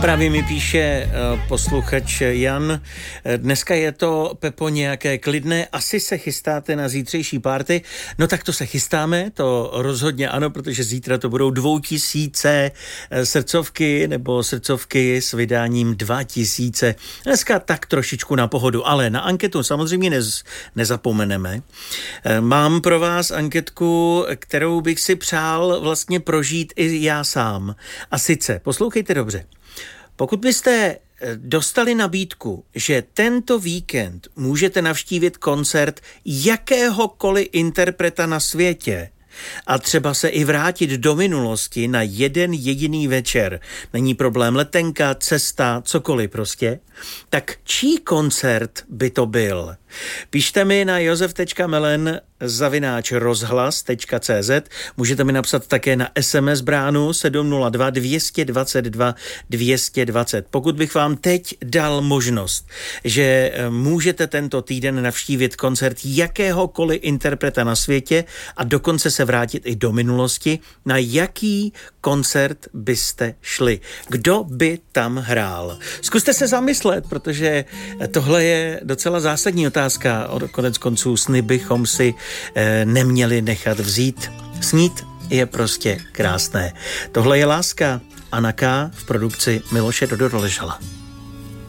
Právě mi píše posluchač Jan, dneska je to, Pepo, nějaké klidné, asi se chystáte na zítřejší párty, no tak to se chystáme, to rozhodně ano, protože zítra to budou 2000 srdcovky nebo srdcovky s vydáním 2000, dneska tak trošičku na pohodu, ale na anketu samozřejmě nezapomeneme. Mám pro vás anketku, kterou bych si přál vlastně prožít i já sám, a sice, poslouchejte dobře. Pokud byste dostali nabídku, že tento víkend můžete navštívit koncert jakéhokoliv interpreta na světě a třeba se i vrátit do minulosti na jeden jediný večer, není problém, letenka, cesta, cokoliv prostě, tak čí koncert by to byl? Píšte mi na josef.melen@rozhlas.cz, můžete mi napsat také na SMS bránu 702 222 220. Pokud bych vám teď dal možnost, že můžete tento týden navštívit koncert jakéhokoliv interpreta na světě a dokonce se vrátit i do minulosti, na jaký koncert byste šli? Kdo by tam hrál? Zkuste se zamyslet, protože tohle je docela zásadní otázka. Konec konců sny bychom si neměli nechat vzít. Snít je prostě krásné. Tohle je Láska, Anna K. v produkci Miloše Dodoležala.